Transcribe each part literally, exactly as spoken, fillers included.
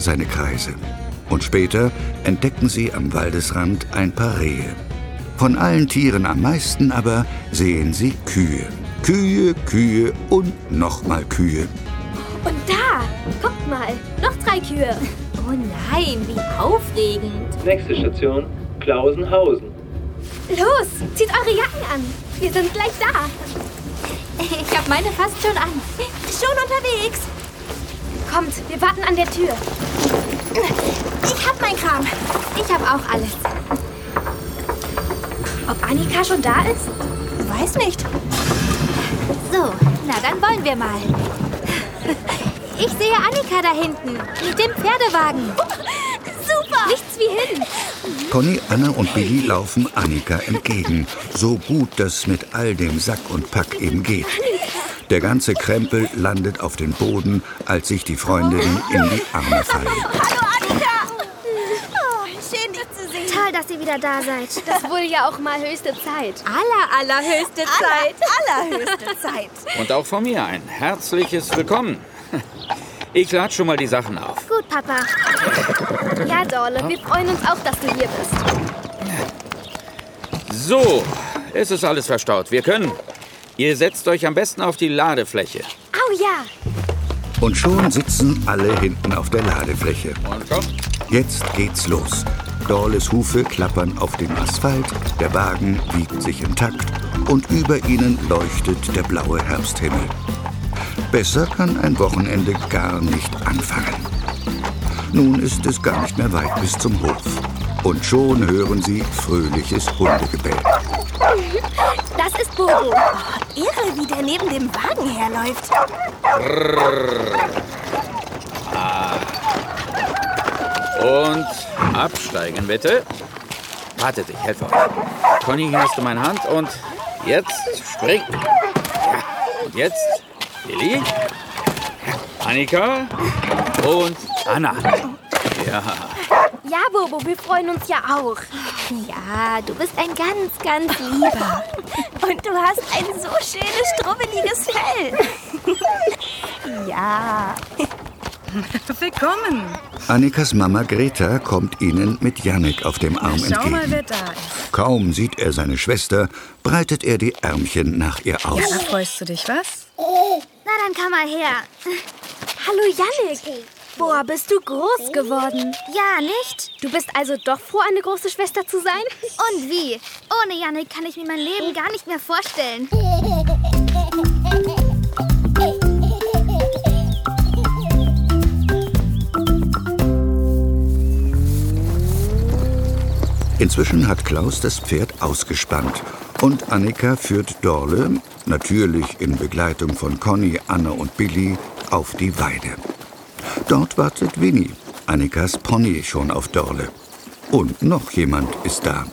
seine Kreise. Und später entdecken sie am Waldesrand ein paar Rehe. Von allen Tieren am meisten aber sehen sie Kühe. Kühe, Kühe und nochmal Kühe. Und da, guckt mal, noch drei Kühe. Oh nein, wie aufregend. Nächste Station, Klausenhausen. Los, zieht eure Jacken an. Wir sind gleich da. Ich hab meine fast schon an. Schon unterwegs. Kommt, wir warten an der Tür. Ich hab mein Kram. Ich hab auch alles. Ob Annika schon da ist? Weiß nicht. So, na dann wollen wir mal. Ich sehe Annika da hinten, mit dem Pferdewagen. Super! Nichts wie hin. Conny, Anna und Billy laufen Annika entgegen. So gut das mit all dem Sack und Pack eben geht. Der ganze Krempel landet auf den Boden, als sich die Freundinnen in die Arme fallen. Hallo Annika! Oh, schön, dich zu sehen. Toll, dass ihr wieder da seid. Das ist wohl ja auch mal höchste Zeit. Aller, allerhöchste Zeit. Aller, allerhöchste Zeit. Und auch von mir ein herzliches Willkommen. Ich lade schon mal die Sachen auf. Gut, Papa. Ja, Dorle, wir freuen uns auch, dass du hier bist. So, es ist alles verstaut. Wir können. Ihr setzt euch am besten auf die Ladefläche. Au ja! Und schon sitzen alle hinten auf der Ladefläche. Und komm. Jetzt geht's los. Dorles Hufe klappern auf dem Asphalt, der Wagen wiegt sich im Takt und über ihnen leuchtet der blaue Herbsthimmel. Besser kann ein Wochenende gar nicht anfangen. Nun ist es gar nicht mehr weit bis zum Hof. Und schon hören sie fröhliches Hundegebell. Das ist Bobo. Oh, irre, wie der neben dem Wagen herläuft. Ah. Und absteigen, bitte. Wartet, ich helfe euch. Conny, hier hast du meine Hand und jetzt spring. Ja. Und jetzt Billy, Annika und Anna. Ja. Ja, Bobo, wir freuen uns ja auch. Ja, du bist ein ganz, ganz Lieber. Und du hast ein so schönes, strubbeliges Fell. Ja. Willkommen. Annikas Mama Greta kommt ihnen mit Jannik auf dem Arm Schau mal, entgegen. wer da ist. Kaum sieht er seine Schwester, breitet er die Ärmchen nach ihr aus. Ja, freust du dich, was? Na, dann komm mal her. Hallo, Jannik. Boah, bist du groß geworden. Ja, nicht? Du bist also doch froh, eine große Schwester zu sein? Und wie? Ohne Jannik kann ich mir mein Leben gar nicht mehr vorstellen. Inzwischen hat Klaus das Pferd ausgespannt und Annika führt Dorle, natürlich in Begleitung von Conny, Anna und Billy, auf die Weide. Dort wartet Winnie, Annikas Pony, schon auf Dorle. Und noch jemand ist da.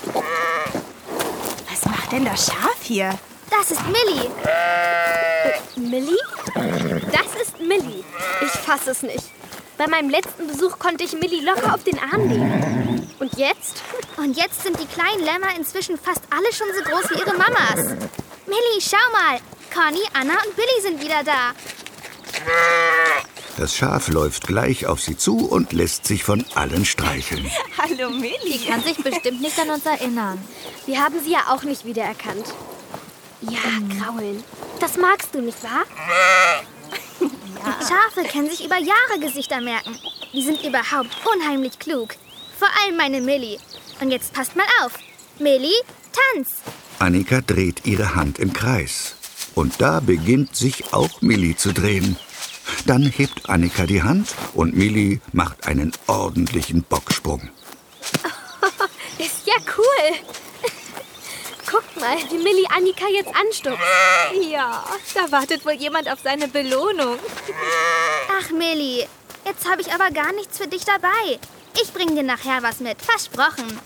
Was macht denn das Schaf hier? Das ist Millie. Äh, Millie? Das ist Millie. Ich fasse es nicht. Bei meinem letzten Besuch konnte ich Millie locker auf den Arm nehmen. Und jetzt? Und jetzt sind die kleinen Lämmer inzwischen fast alle schon so groß wie ihre Mamas. Millie, schau mal. Conny, Anna und Billy sind wieder da. Das Schaf läuft gleich auf sie zu und lässt sich von allen streicheln. Hallo Millie. Die kann sich bestimmt nicht an uns erinnern. Wir haben sie ja auch nicht wiedererkannt. Ja, Kraulen. Das magst du, nicht wahr? Ja. Schafe können sich über Jahre Gesichter merken. Die sind überhaupt unheimlich klug. Vor allem meine Millie. Und jetzt passt mal auf. Millie, tanz! Annika dreht ihre Hand im Kreis. Und da beginnt sich auch Millie zu drehen. Dann hebt Annika die Hand und Millie macht einen ordentlichen Bocksprung. Ist ja cool. Guck mal, wie Millie Annika jetzt anstupst. Ja, da wartet wohl jemand auf seine Belohnung. Ach, Millie, jetzt habe ich aber gar nichts für dich dabei. Ich bring dir nachher was mit, versprochen.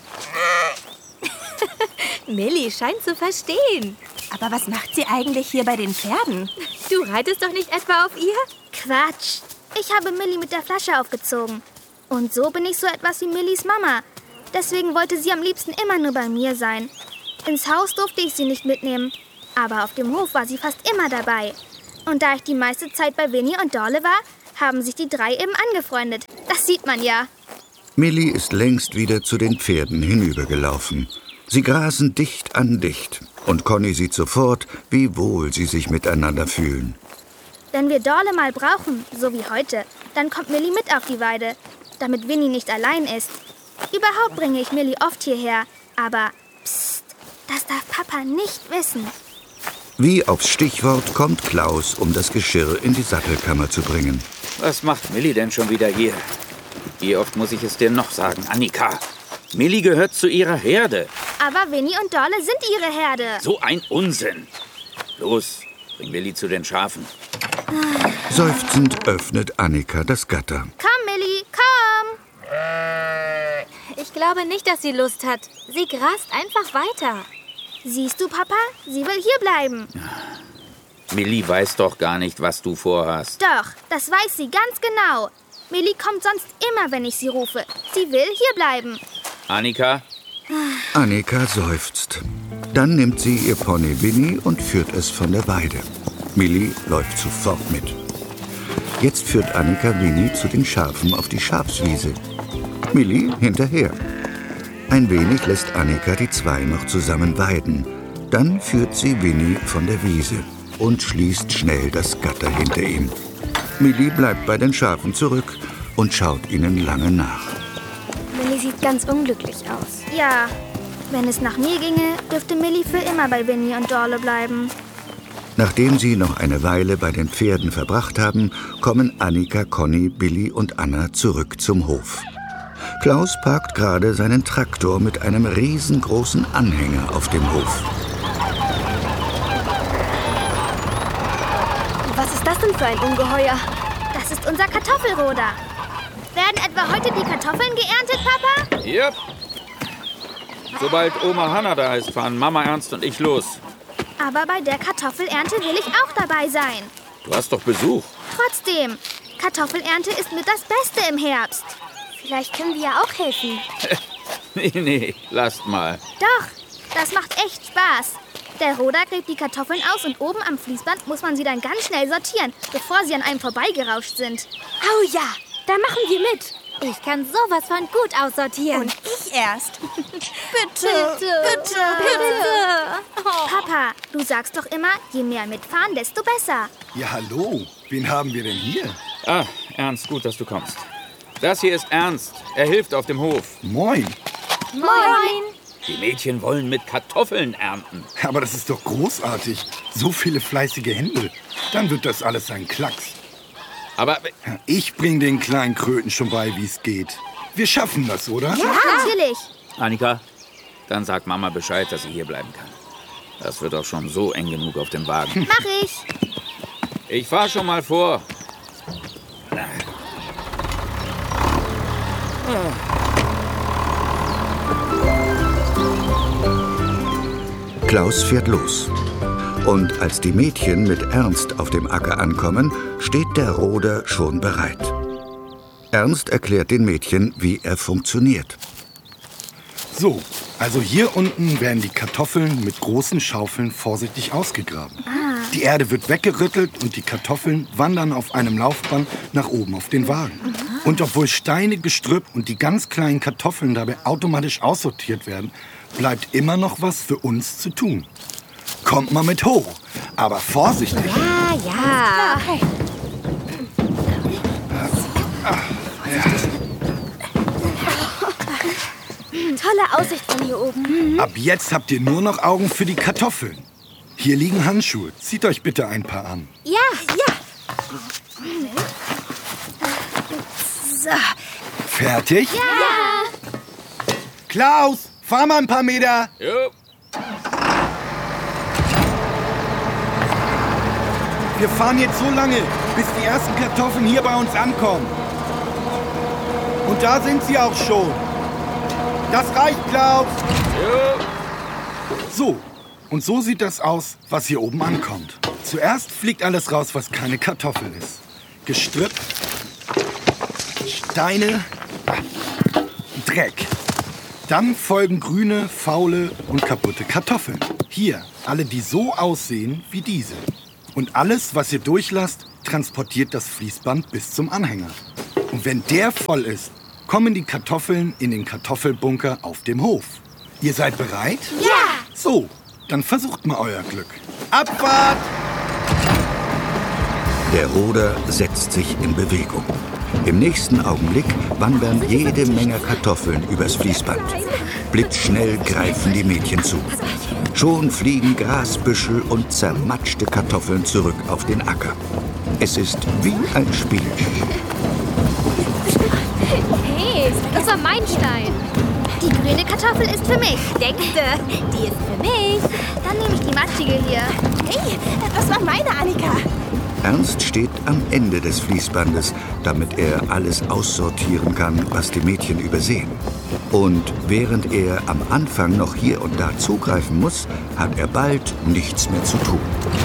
Millie scheint zu verstehen. Aber was macht sie eigentlich hier bei den Pferden? Du reitest doch nicht etwa auf ihr? Quatsch. Ich habe Millie mit der Flasche aufgezogen. Und so bin ich so etwas wie Millies Mama. Deswegen wollte sie am liebsten immer nur bei mir sein. Ins Haus durfte ich sie nicht mitnehmen. Aber auf dem Hof war sie fast immer dabei. Und da ich die meiste Zeit bei Winnie und Dorle war, haben sich die drei eben angefreundet. Das sieht man ja. Millie ist längst wieder zu den Pferden hinübergelaufen. Sie grasen dicht an dicht und Conny sieht sofort, wie wohl sie sich miteinander fühlen. Wenn wir Dorle mal brauchen, so wie heute, dann kommt Millie mit auf die Weide, damit Winnie nicht allein ist. Überhaupt bringe ich Millie oft hierher, aber psst, das darf Papa nicht wissen. Wie aufs Stichwort kommt Klaus, um das Geschirr in die Sattelkammer zu bringen. Was macht Millie denn schon wieder hier? Wie oft muss ich es dir noch sagen, Annika? Millie gehört zu ihrer Herde. Aber Winnie und Dorle sind ihre Herde. So ein Unsinn. Los, bring Millie zu den Schafen. Seufzend öffnet Annika das Gatter. Komm, Millie, komm! Ich glaube nicht, dass sie Lust hat. Sie grast einfach weiter. Siehst du, Papa? Sie will hier bleiben. Millie weiß doch gar nicht, was du vorhast. Doch, das weiß sie ganz genau. Millie kommt sonst immer, wenn ich sie rufe. Sie will hier bleiben. Annika? Annika seufzt. Dann nimmt sie ihr Pony Winnie und führt es von der Weide. Millie läuft sofort mit. Jetzt führt Annika Winnie zu den Schafen auf die Schafswiese. Millie hinterher. Ein wenig lässt Annika die zwei noch zusammen weiden. Dann führt sie Winnie von der Wiese und schließt schnell das Gatter hinter ihm. Millie bleibt bei den Schafen zurück und schaut ihnen lange nach. Millie sieht ganz unglücklich aus. Ja, wenn es nach mir ginge, dürfte Millie für immer bei Winnie und Dorle bleiben. Nachdem sie noch eine Weile bei den Pferden verbracht haben, kommen Annika, Conny, Billy und Anna zurück zum Hof. Klaus parkt gerade seinen Traktor mit einem riesengroßen Anhänger auf dem Hof. Was ist das denn für ein Ungeheuer? Das ist unser Kartoffelroder. Werden etwa heute die Kartoffeln geerntet, Papa? Yep. Sobald Oma Hanna da ist, fahren Mama Ernst und ich los. Aber bei der Kartoffelernte will ich auch dabei sein. Du hast doch Besuch. Trotzdem, Kartoffelernte ist mit das Beste im Herbst. Vielleicht können wir ja auch helfen. Nee, nee, lasst mal. Doch, das macht echt Spaß. Der Roder gräbt die Kartoffeln aus und oben am Fließband muss man sie dann ganz schnell sortieren, bevor sie an einem vorbeigerauscht sind. Oh ja, da machen wir mit. Ich kann sowas von gut aussortieren. Und ich erst. Bitte, bitte, bitte, bitte. Papa, du sagst doch immer, je mehr mitfahren, desto besser. Ja, hallo. Wen haben wir denn hier? Ah, Ernst, gut, dass du kommst. Das hier ist Ernst. Er hilft auf dem Hof. Moin. Moin. Die Mädchen wollen mit Kartoffeln ernten. Aber das ist doch großartig. So viele fleißige Hände. Dann wird das alles ein Klacks. Aber Ich bring den kleinen Kröten schon bei, wie es geht. Wir schaffen das, oder? Ja, natürlich. Annika, dann sag Mama Bescheid, dass sie hier bleiben kann. Das wird doch schon so eng genug auf dem Wagen. Mach ich. Ich fahr schon mal vor. Klaus fährt los. Und als die Mädchen mit Ernst auf dem Acker ankommen, steht der Roder schon bereit. Ernst erklärt den Mädchen, wie er funktioniert. So, also hier unten werden die Kartoffeln mit großen Schaufeln vorsichtig ausgegraben. Die Erde wird weggerüttelt und die Kartoffeln wandern auf einem Laufband nach oben auf den Wagen. Und obwohl Steine, Gestrüpp und die ganz kleinen Kartoffeln dabei automatisch aussortiert werden, bleibt immer noch was für uns zu tun. Kommt mal mit hoch, aber vorsichtig. Ja, ja. Tolle Aussicht von hier oben. Ab jetzt habt ihr nur noch Augen für die Kartoffeln. Hier liegen Handschuhe. Zieht euch bitte ein paar an. Ja, ja. So, Fertig? Ja! Klaus, fahr mal ein paar Meter. Jo. Wir fahren jetzt so lange, bis die ersten Kartoffeln hier bei uns ankommen. Und da sind sie auch schon. Das reicht, Klaus. Jo. So, und so sieht das aus, was hier oben ankommt. Zuerst fliegt alles raus, was keine Kartoffel ist. Gestrüpp, Steine, Dreck. Dann folgen grüne, faule und kaputte Kartoffeln. Hier, alle, die so aussehen wie diese. Und alles, was ihr durchlasst, transportiert das Fließband bis zum Anhänger. Und wenn der voll ist, kommen die Kartoffeln in den Kartoffelbunker auf dem Hof. Ihr seid bereit? Ja! So, dann versucht mal euer Glück. Abfahrt! Der Roder setzt sich in Bewegung. Im nächsten Augenblick wandern jede Menge Kartoffeln übers Fließband. Blitzschnell greifen die Mädchen zu. Schon fliegen Grasbüschel und zermatschte Kartoffeln zurück auf den Acker. Es ist wie ein Spiel. Hey, das war mein Stein. Die grüne Kartoffel ist für mich. Denkste, die ist für mich. Dann nehme ich die matschige hier. Hey, das war meine, Annika. Ernst steht am Ende des Fließbandes, damit er alles aussortieren kann, was die Mädchen übersehen. Und während er am Anfang noch hier und da zugreifen muss, hat er bald nichts mehr zu tun.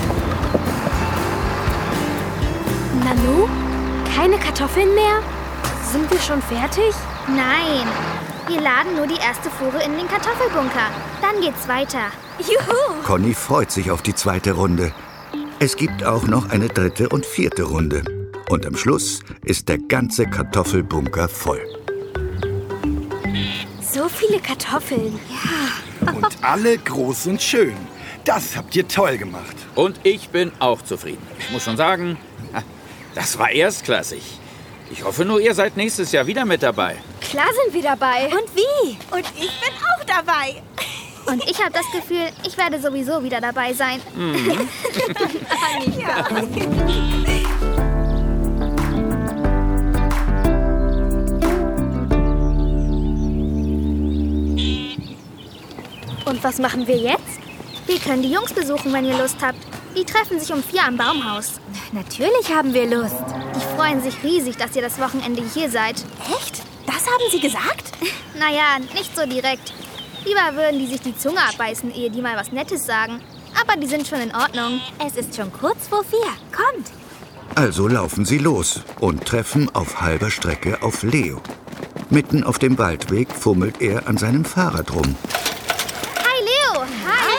Nanu? Keine Kartoffeln mehr? Sind wir schon fertig? Nein, wir laden nur die erste Fuhre in den Kartoffelbunker. Dann geht's weiter. Juhu! Conny freut sich auf die zweite Runde. Es gibt auch noch eine dritte und vierte Runde. Und am Schluss ist der ganze Kartoffelbunker voll. So viele Kartoffeln. Und alle groß und schön. Das habt ihr toll gemacht. Und ich bin auch zufrieden. Ich muss schon sagen, das war erstklassig. Ich hoffe nur, ihr seid nächstes Jahr wieder mit dabei. Klar sind wir dabei. Und wie? Und ich bin auch dabei. Und ich habe das Gefühl, ich werde sowieso wieder dabei sein. Und was machen wir jetzt? Wir können die Jungs besuchen, wenn ihr Lust habt. Die treffen sich um vier am Baumhaus. Natürlich haben wir Lust. Die freuen sich riesig, dass ihr das Wochenende hier seid. Echt? Das haben sie gesagt? Naja, nicht so direkt. Lieber würden die sich die Zunge abbeißen, ehe die mal was Nettes sagen. Aber die sind schon in Ordnung. Es ist schon kurz vor vier. Kommt. Also laufen sie los und treffen auf halber Strecke auf Leo. Mitten auf dem Waldweg fummelt er an seinem Fahrrad rum. Hi, Leo. Hi.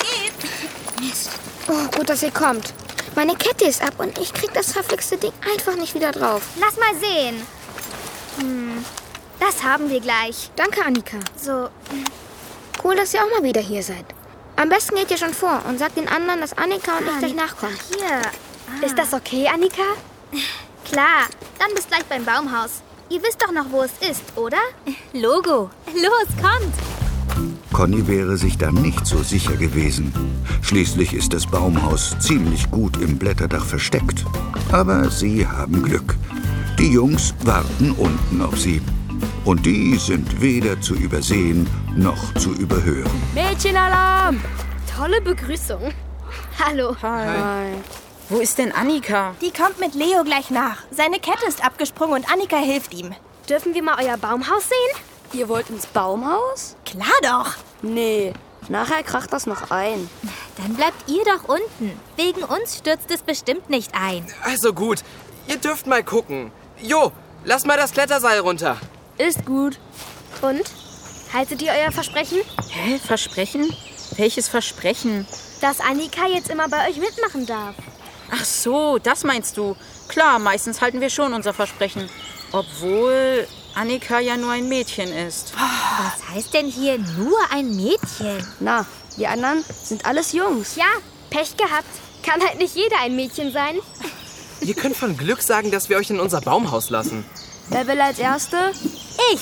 Oh, gut, dass ihr kommt. Meine Kette ist ab und ich krieg das verflixte Ding einfach nicht wieder drauf. Lass mal sehen. Hm, das haben wir gleich. Danke, Annika. So, Cool, dass ihr auch mal wieder hier seid. Am besten geht ihr schon vor und sagt den anderen, dass Annika und ich gleich nachkommen. hier. Ah. Ist das okay, Annika? Klar, dann bis gleich beim Baumhaus. Ihr wisst doch noch, wo es ist, oder? Logo. Los, kommt. Conny wäre sich dann nicht so sicher gewesen. Schließlich ist das Baumhaus ziemlich gut im Blätterdach versteckt. Aber sie haben Glück. Die Jungs warten unten auf sie. Und die sind weder zu übersehen noch zu überhören. Mädchenalarm! Tolle Begrüßung. Hallo. Hi. Wo ist denn Annika? Die kommt mit Leo gleich nach. Seine Kette ist abgesprungen und Annika hilft ihm. Dürfen wir mal euer Baumhaus sehen? Ihr wollt ins Baumhaus? Klar doch. Nee, nachher kracht das noch ein. Dann bleibt ihr doch unten. Wegen uns stürzt es bestimmt nicht ein. Also gut, ihr dürft mal gucken. Jo, lass mal das Kletterseil runter. Ist gut. Und? Haltet ihr euer Versprechen? Hä, Versprechen? Welches Versprechen? Dass Annika jetzt immer bei euch mitmachen darf. Ach so, das meinst du. Klar, meistens halten wir schon unser Versprechen. Obwohl Annika ja nur ein Mädchen ist. Was heißt denn hier nur ein Mädchen? Na, die anderen sind alles Jungs. Ja, Pech gehabt. Kann halt nicht jeder ein Mädchen sein. Ihr könnt von Glück sagen, dass wir euch in unser Baumhaus lassen. Wer will als Erste? Ich.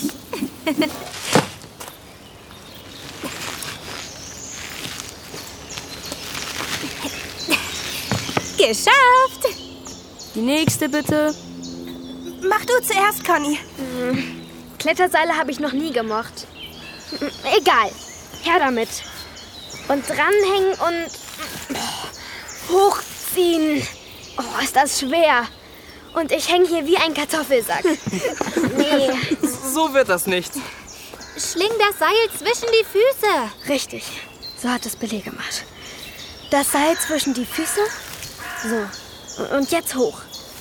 Geschafft. Die nächste bitte. Mach du zuerst, Conny. Hm. Kletterseile habe ich noch nie gemocht. Egal. Her damit. Und dranhängen und hochziehen. Oh, ist das schwer. Und ich hänge hier wie ein Kartoffelsack. Nee. So wird das nicht. Schling das Seil zwischen die Füße. Richtig. So hat es Billy gemacht. Das Seil zwischen die Füße. So. Und jetzt hoch.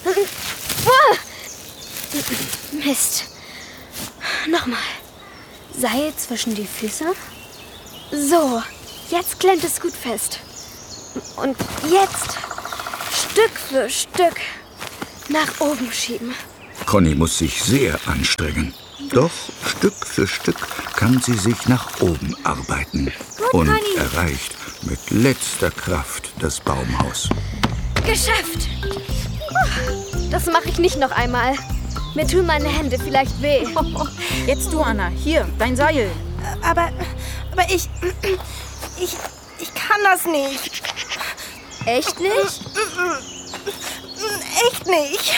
Mist. Nochmal. Seil zwischen die Füße. So. Jetzt klemmt es gut fest. Und jetzt Stück für Stück Nach oben schieben. Conny muss sich sehr anstrengen. Doch Stück für Stück kann sie sich nach oben arbeiten und erreicht mit letzter Kraft das Baumhaus. Geschafft! Das mache ich nicht noch einmal. Mir tun meine Hände vielleicht weh. Jetzt du, Anna. Hier, dein Seil. Aber, aber ich, ich, ich kann das nicht. Echt nicht? Echt nicht.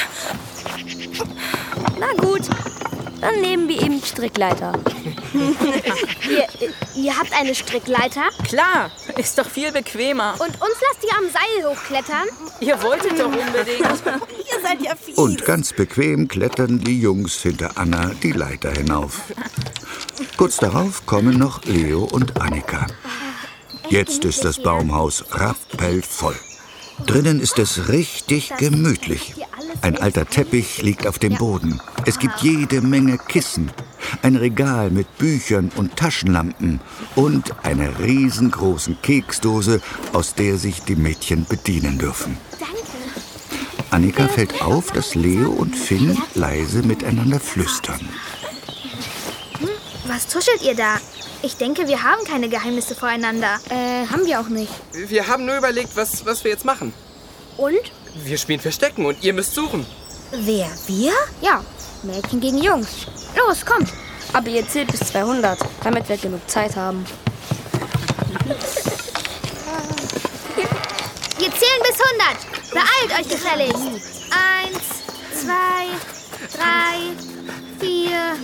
Na gut, dann nehmen wir eben Strickleiter. ihr, ihr habt eine Strickleiter? Klar, ist doch viel bequemer. Und uns lasst ihr am Seil hochklettern? Ihr wolltet doch unbedingt. Ihr seid ja fies. Und ganz bequem klettern die Jungs hinter Anna die Leiter hinauf. Kurz darauf kommen noch Leo und Annika. Jetzt ist das Baumhaus rappelvoll. Drinnen ist es richtig gemütlich. Ein alter Teppich liegt auf dem Boden. Es gibt jede Menge Kissen, ein Regal mit Büchern und Taschenlampen und eine riesengroße Keksdose, aus der sich die Mädchen bedienen dürfen. Annika fällt auf, dass Leo und Finn leise miteinander flüstern. Was tuschelt ihr da? Ich denke, wir haben keine Geheimnisse voreinander. Äh, haben wir auch nicht. Wir haben nur überlegt, was, was wir jetzt machen. Und? Wir spielen Verstecken und ihr müsst suchen. Wer? Wir? Ja, Mädchen gegen Jungs. Los, kommt. Aber ihr zählt bis zweihundert, damit wir genug Zeit haben. Wir zählen bis hundert. Beeilt euch gefälligst. Eins, zwei, drei, vier.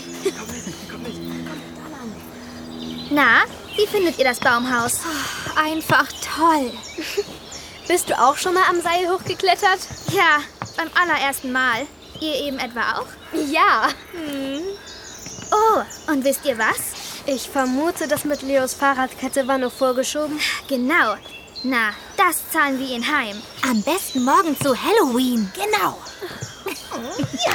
Na, wie findet ihr das Baumhaus? Einfach toll. Bist du auch schon mal am Seil hochgeklettert? Ja, beim allerersten Mal. Ihr eben etwa auch? Ja. Hm. Oh, und wisst ihr was? Ich vermute, das mit Leos Fahrradkette war nur vorgeschoben. Genau. Na, das zahlen wir ihn heim. Am besten morgen zu Halloween. Genau. Ja.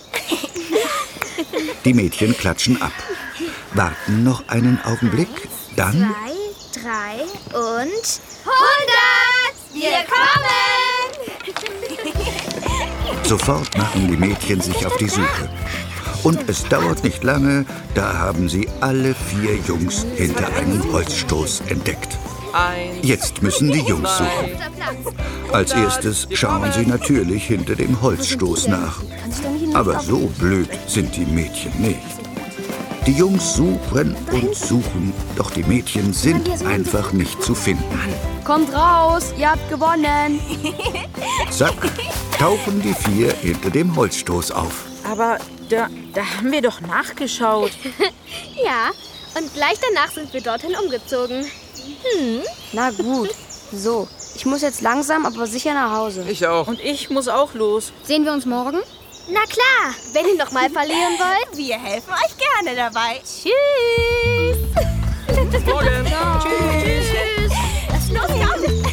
Die Mädchen klatschen ab, warten noch einen Augenblick, dann... Zwei, drei und... hundert! Wir kommen! Sofort machen die Mädchen sich auf die Suche. Und es dauert nicht lange, da haben sie alle vier Jungs hinter einem Holzstoß entdeckt. Jetzt müssen die Jungs suchen. Als erstes schauen sie natürlich hinter dem Holzstoß nach. Aber so blöd sind die Mädchen nicht. Die Jungs suchen und suchen, doch die Mädchen sind einfach nicht zu finden. Kommt raus, ihr habt gewonnen. Zack, tauchen die vier hinter dem Holzstoß auf. Aber da, da haben wir doch nachgeschaut. Ja, und gleich danach sind wir dorthin umgezogen. Hm. Na gut. So, ich muss jetzt langsam, aber sicher nach Hause. Ich auch. Und ich muss auch los. Sehen wir uns morgen? Na klar. Wenn ihr noch mal verlieren wollt, wir helfen euch gerne dabei. Tschüss. Bis morgen. Tschüss. Tschüss. Was ist los, Jan?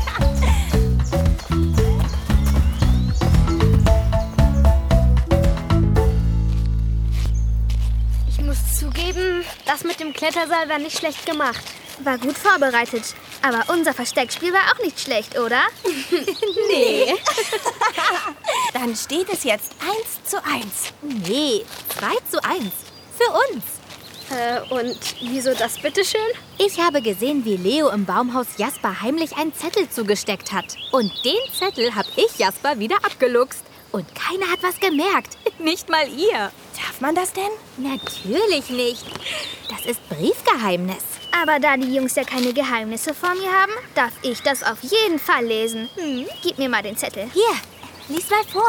Ich muss zugeben, das mit dem Kletterseil war nicht schlecht gemacht. War gut vorbereitet. Aber unser Versteckspiel war auch nicht schlecht, oder? Nee. Dann steht es jetzt eins zu eins. Nee, zwei zu eins. Für uns. Äh, und wieso das bitteschön? Ich habe gesehen, wie Leo im Baumhaus Jasper heimlich einen Zettel zugesteckt hat. Und den Zettel habe ich Jasper wieder abgeluchst. Und keiner hat was gemerkt. Nicht mal ihr. Darf man das denn? Natürlich nicht. Das ist Briefgeheimnis. Aber da die Jungs ja keine Geheimnisse vor mir haben, darf ich das auf jeden Fall lesen. Hm. Gib mir mal den Zettel. Hier, lies mal vor.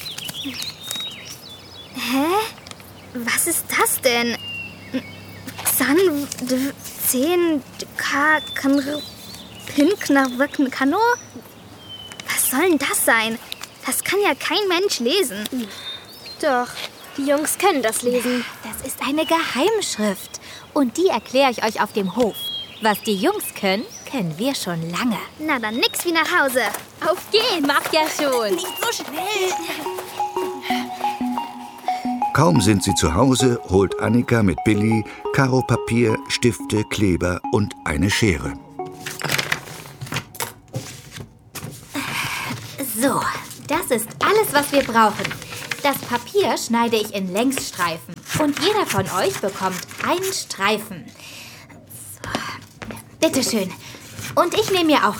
Hä? Was ist das denn? Xan, zehn, K, Kanr, Pinkner, Kano? Was soll denn das sein? Das kann ja kein Mensch lesen. Doch, die Jungs können das lesen. Das ist eine Geheimschrift. Und die erkläre ich euch auf dem Hof. Was die Jungs können, können wir schon lange. Na dann nix wie nach Hause. Auf geht's. Macht ja schon. Nicht so schnell. Kaum sind sie zu Hause, holt Annika mit Billy Karopapier, Stifte, Kleber und eine Schere. So, Das ist alles, was wir brauchen. Das Papier schneide ich in Längsstreifen. Und jeder von euch bekommt einen Streifen. So. Bitteschön. Und ich nehme mir auch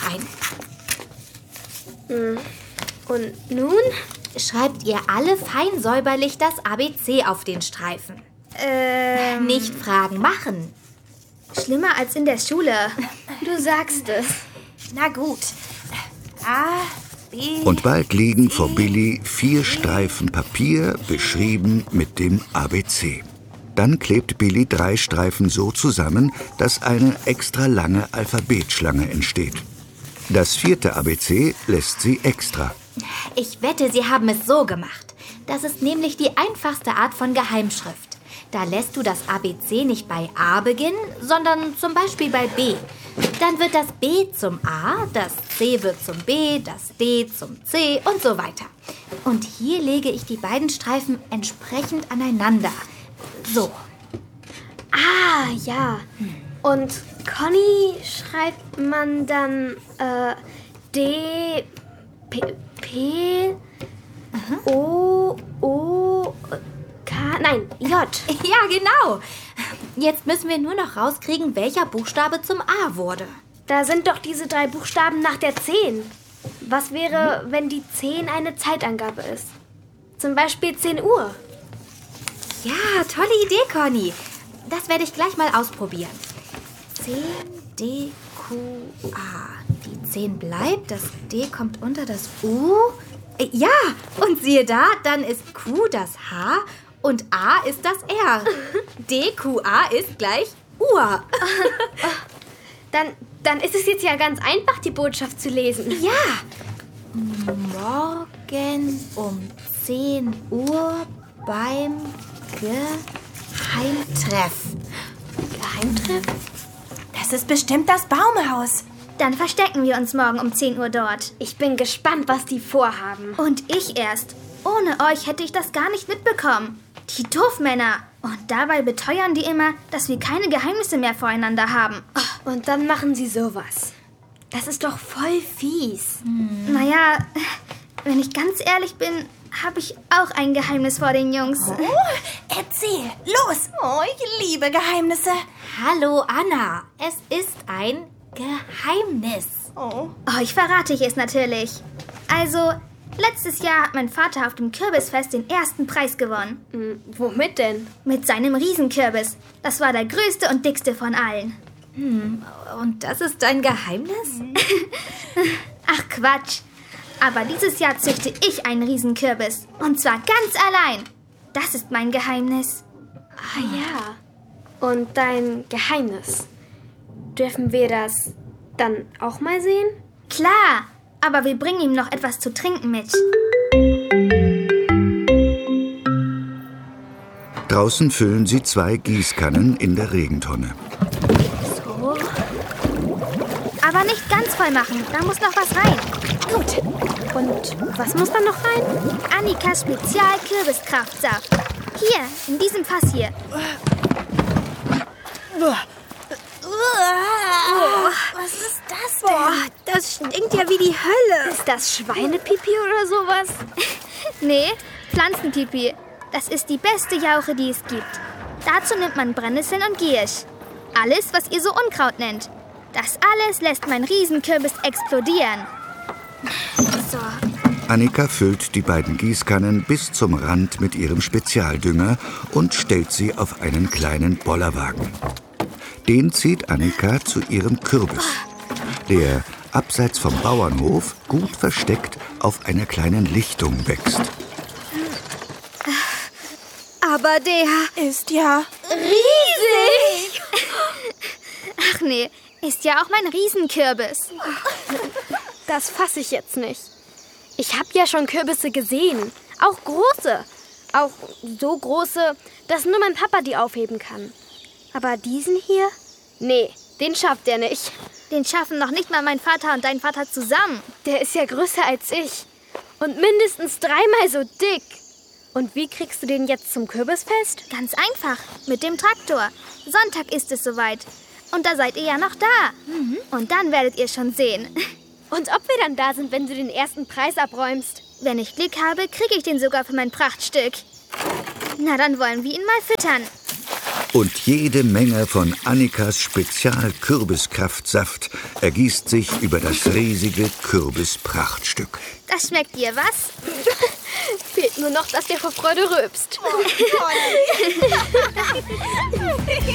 einen. Und nun? Schreibt ihr alle fein säuberlich das A B C auf den Streifen. Ähm, Nicht fragen, machen. Schlimmer als in der Schule. Du sagst es. Na gut. A, B... Und bald liegen vor Billy vier Streifen Papier, beschrieben mit dem A B C. Dann klebt Billy drei Streifen so zusammen, dass eine extra lange Alphabetschlange entsteht. Das vierte A B C lässt sie extra. Ich wette, sie haben es so gemacht. Das ist nämlich die einfachste Art von Geheimschrift. Da lässt du das A B C nicht bei A beginnen, sondern zum Beispiel bei B. Dann wird das B zum A, das C wird zum B, das D zum C und so weiter. Und hier lege ich die beiden Streifen entsprechend aneinander. So. Ah, ja. Und Conny schreibt man dann äh, D, P, P, O, O, K, nein, J. Ja, genau. Jetzt müssen wir nur noch rauskriegen, welcher Buchstabe zum A wurde. Da sind doch diese drei Buchstaben nach der zehn. Was wäre, wenn die zehn eine Zeitangabe ist? Zum Beispiel zehn Uhr. Ja, tolle Idee, Conny. Das werde ich gleich mal ausprobieren. C, D, Q, A. Die zehn bleibt, das D kommt unter das U. Äh, Ja, und siehe da, dann ist Q das H und A ist das R. D, Q, A ist gleich Uhr. Dann, dann ist es jetzt ja ganz einfach, die Botschaft zu lesen. Ja. Morgen um zehn Uhr beim Geheimtreff. Geheimtreff? Das ist bestimmt das Baumhaus. Dann verstecken wir uns morgen um zehn Uhr dort. Ich bin gespannt, was die vorhaben. Und ich erst. Ohne euch hätte ich das gar nicht mitbekommen. Die Doofmänner. Und dabei beteuern die immer, dass wir keine Geheimnisse mehr voreinander haben. Oh, und dann machen sie sowas. Das ist doch voll fies. Hm. Naja, wenn ich ganz ehrlich bin, habe ich auch ein Geheimnis vor den Jungs. Oh, erzähl, los. Oh, ich liebe Geheimnisse. Hallo, Anna. Es ist ein Geheimnis. Oh. Oh, ich verrate ich es natürlich. Also, letztes Jahr hat mein Vater auf dem Kürbisfest den ersten Preis gewonnen. Hm, womit denn? Mit seinem Riesenkürbis. Das war der größte und dickste von allen. Hm, und das ist dein Geheimnis? Ach, Quatsch. Aber dieses Jahr züchte ich einen Riesenkürbis. Und zwar ganz allein. Das ist mein Geheimnis. Ah ja. Und dein Geheimnis. Dürfen wir das dann auch mal sehen? Klar, aber wir bringen ihm noch etwas zu trinken mit. Draußen füllen sie zwei Gießkannen in der Regentonne. So. Aber nicht ganz voll machen, da muss noch was rein. Gut. Und was muss da noch rein? Annikas Spezial-Kürbiskraftsaft. Hier, in diesem Fass hier. Oh, was ist das denn? Boah, das stinkt ja wie die Hölle. Ist das Schweinepipi oder sowas? Nee, Pflanzenpipi. Das ist die beste Jauche, die es gibt. Dazu nimmt man Brennnesseln und Giersch. Alles, was ihr so Unkraut nennt. Das alles lässt mein Riesenkürbis explodieren. So. Annika füllt die beiden Gießkannen bis zum Rand mit ihrem Spezialdünger und stellt sie auf einen kleinen Bollerwagen. Den zieht Annika zu ihrem Kürbis, der abseits vom Bauernhof gut versteckt auf einer kleinen Lichtung wächst. Aber der ist ja riesig. Ach nee, ist ja auch mein Riesenkürbis. Das fasse ich jetzt nicht. Ich habe ja schon Kürbisse gesehen. Auch große. Auch so große, dass nur mein Papa die aufheben kann. Aber diesen hier? Nee, den schafft er nicht. Den schaffen noch nicht mal mein Vater und dein Vater zusammen. Der ist ja größer als ich. Und mindestens dreimal so dick. Und wie kriegst du den jetzt zum Kürbisfest? Ganz einfach, mit dem Traktor. Sonntag ist es soweit. Und da seid ihr ja noch da. Mhm. Und dann werdet ihr schon sehen. Und ob wir dann da sind, wenn du den ersten Preis abräumst? Wenn ich Glück habe, kriege ich den sogar für mein Prachtstück. Na, dann wollen wir ihn mal füttern. Und jede Menge von Annikas Spezial-Kürbiskraftsaft ergießt sich über das riesige Kürbisprachtstück. Das schmeckt dir, was? Fehlt nur noch, dass der vor Freude rülpst. Oh,